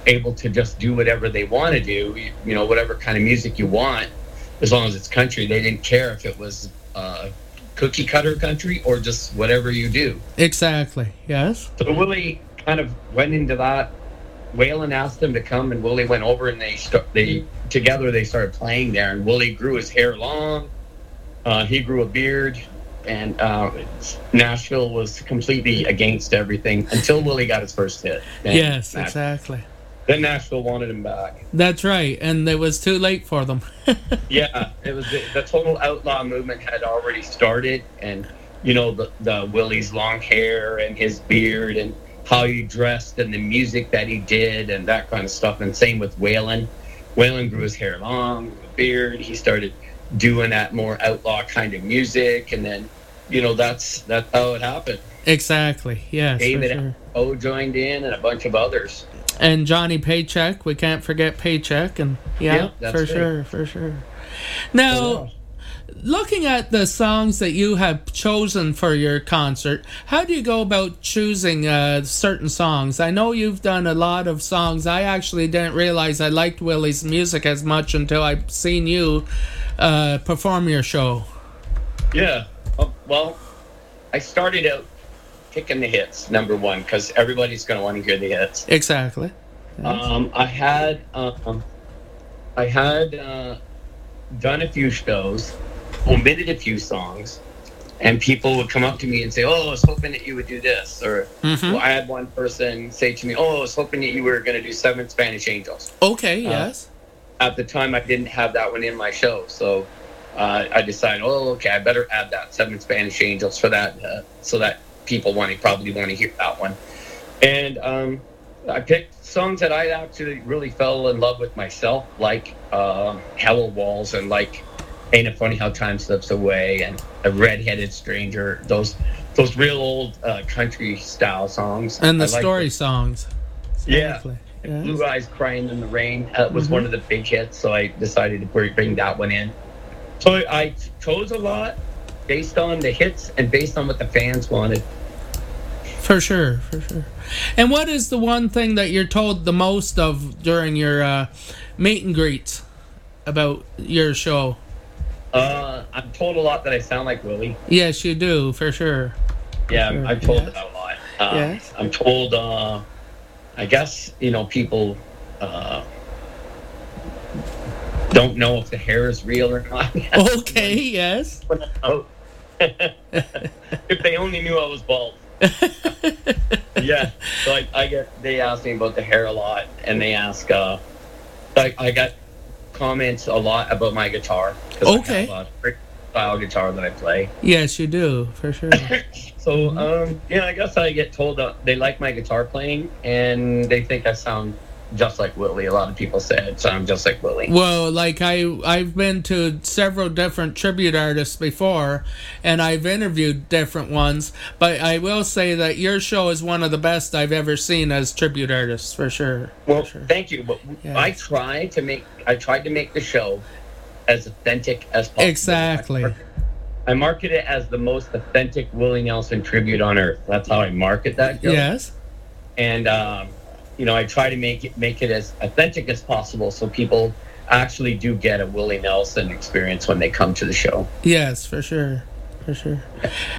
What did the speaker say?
able to just do whatever they want to do, whatever kind of music you want, as long as it's country. They didn't care if it was cookie cutter country or just whatever you do. Exactly. Yes. So Willie kind of went into that. Waylon asked him to come, and Willie went over, and they started playing there. And Willie grew his hair long. He grew a beard, and Nashville was completely against everything until Willie got his first hit. Yes, exactly. Then Nashville wanted him back. That's right, and it was too late for them. Yeah, it was the total outlaw movement had already started, and the Willie's long hair and his beard and how he dressed and the music that he did and that kind of stuff. And same with Waylon. Waylon grew his hair long, a beard. He started doing that more outlaw kind of music, and then that's how it happened. Exactly. Yes. David O joined in, and a bunch of others. And Johnny Paycheck, we can't forget Paycheck, and for sure. Now, looking at the songs that you have chosen for your concert, how do you go about choosing certain songs? I know you've done a lot of songs. I actually didn't realize I liked Willie's music as much until I've seen you perform your show. Yeah. Well, I started out picking the hits, number one, because everybody's going to want to hear the hits. Exactly. I had done a few shows, omitted a few songs, and people would come up to me and say, "Oh, I was hoping that you would do this," or well, I had one person say to me, "Oh, I was hoping that you were going to do 7 Spanish Angels." Okay, yes. At the time, I didn't have that one in my show, so I decided, I better add that 7 Spanish Angels for that, so that people probably want to hear that one. And I picked songs that I actually really fell in love with myself, like Hello Walls, and like Ain't It Funny How Time Slips Away, and A Red-Headed Stranger, those real old country style songs. And the story songs. Exactly. Yeah. Yes. Blue Eyes Crying in the Rain was one of the big hits, so I decided to bring that one in. So I chose a lot based on the hits and based on what the fans wanted. For sure. And what is the one thing that you're told the most of during your meet and greets about your show? I'm told a lot that I sound like Willie. Yes, you do, for sure. Yeah, I'm told that a lot. Yes. I'm told, I guess, people don't know if the hair is real or not. Okay, yes. If they only knew I was bald. Yeah, so they ask me about the hair a lot, and they ask, I got comments a lot about my guitar. Okay. I have a style guitar that I play. Yes, you do, for sure. So, I guess I get told that they like my guitar playing, and they think I sound just like Willie. A lot of people say it sounds just like Willie. Well, like I've been to several different tribute artists before, and I've interviewed different ones, but I will say that your show is one of the best I've ever seen as tribute artists, for sure. Well, for sure. Thank you. But yeah. I tried to make the show as authentic as possible. Exactly. I market it as the most authentic Willie Nelson tribute on earth. That's how I market that show. Yes. And I try to make it as authentic as possible, so people actually do get a Willie Nelson experience when they come to the show. Yes, for sure.